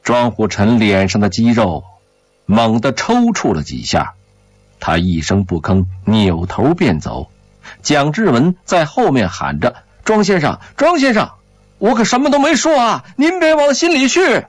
庄虎臣脸上的肌肉猛地抽搐了几下，他一声不吭，扭头便走。蒋志文在后面喊着：“庄先生，庄先生，我可什么都没说啊，您别往心里去。”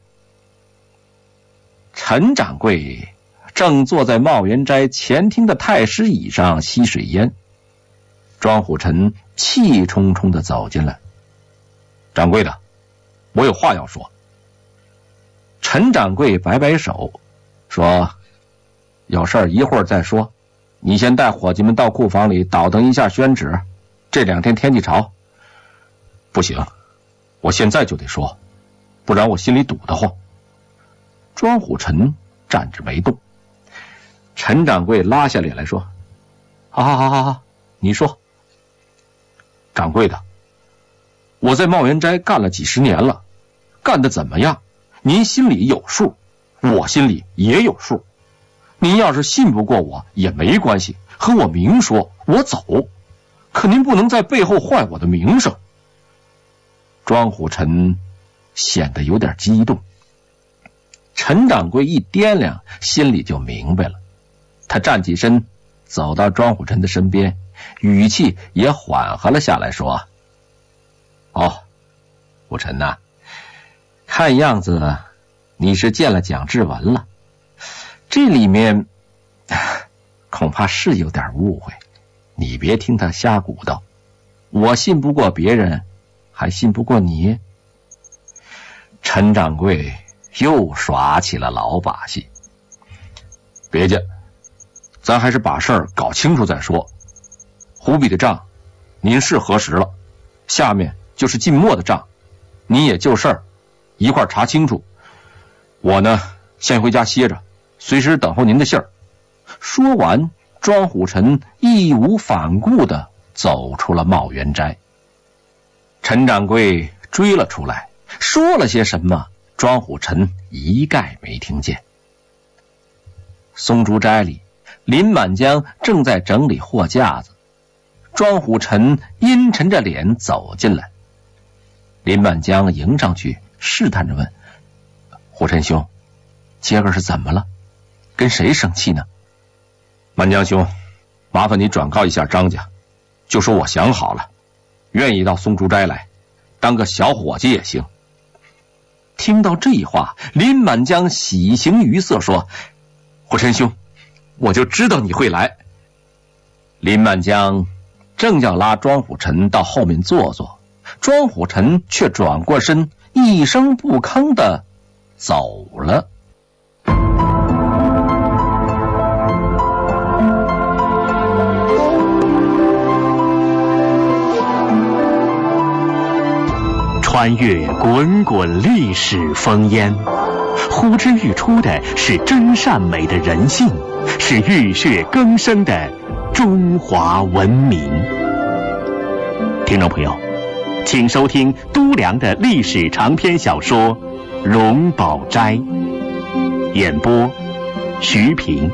陈掌柜正坐在茂源斋前厅的太师椅上吸水烟，庄虎臣气冲冲地走进来：“掌柜的，我有话要说。”陈掌柜摆摆手说：“有事儿一会儿再说，你先带伙计们到库房里倒腾一下宣纸，这2天天气潮。”“不行，我现在就得说，不然我心里堵得慌。”庄虎臣站着没动。陈掌柜拉下脸来说：“好，你说。”“掌柜的，我在茂源斋干了几十年了，干得怎么样？您心里有数，我心里也有数。您要是信不过我也没关系，和我明说，我走。可您不能在背后坏我的名声。”庄虎臣显得有点激动。陈掌柜一掂量，心里就明白了。他站起身，走到庄虎臣的身边，语气也缓和了下来，说：“哦，虎臣呐，看样子你是见了蒋志文了，这里面恐怕是有点误会，你别听他瞎鼓捣，我信不过别人，还信不过你。”陈掌柜又耍起了老把戏：“别介，咱还是把事儿搞清楚再说。湖笔的账您是核实了，下面就是晋墨的账，您也就事儿一块查清楚。我呢，先回家歇着，随时等候您的信儿。”说完，庄虎臣义无反顾地走出了茂源斋。陈掌柜追了出来，说了些什么，庄虎臣一概没听见。松竹斋里，林满江正在整理货架子，庄虎臣阴沉着脸走进来。林满江迎上去，试探着问：“虎臣兄，今儿是怎么了？跟谁生气呢？”“满江兄，麻烦你转告一下张家，就说我想好了，愿意到松竹斋来，当个小伙计也行。”听到这话，林满江喜形于色，说：“虎臣兄，我就知道你会来。”林满江正要拉庄虎臣到后面坐坐，庄虎臣却转过身，一声不吭地走了。 穿越滚滚历史烽烟，呼之欲出的是真善美的人性，是浴血更生的中华文明。听众朋友，请收听都良的历史长篇小说《荣宝斋》，演播徐平。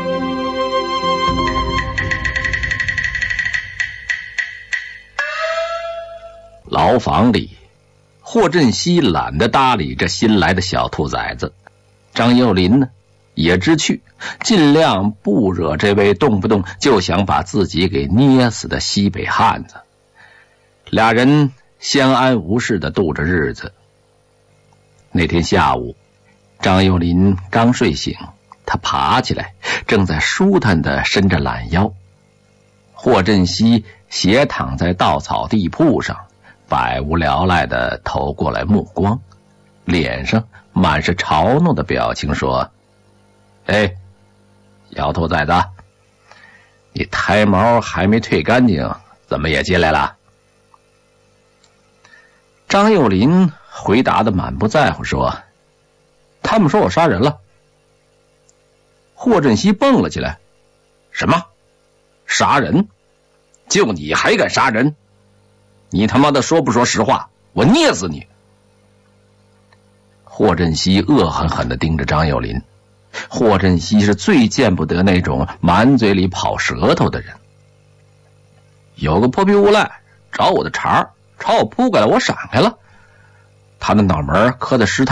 牢房里，霍振西懒得搭理这新来的小兔崽子，张幼林呢也知趣，尽量不惹这位动不动就想把自己给捏死的西北汉子。俩人相安无事地度着日子。那天下午，张幼林刚睡醒，他爬起来，正在舒坦地伸着懒腰。霍振西斜躺在稻草地铺上，百无聊赖地投过来目光，脸上满是嘲弄的表情，说：“哎，小兔崽子，你胎毛还没退干净，怎么也进来了？”张幼林回答的满不在乎，说：“他们说我杀人了。”霍振西蹦了起来：“什么？杀人？就你还敢杀人？你他妈的说不说实话？我捏死你！”霍振西恶狠狠地盯着张幼林。霍振西是最见不得那种满嘴里跑舌头的人。有个破屁无赖找我的茬，朝我扑过来，我闪开了，他的脑门磕在石台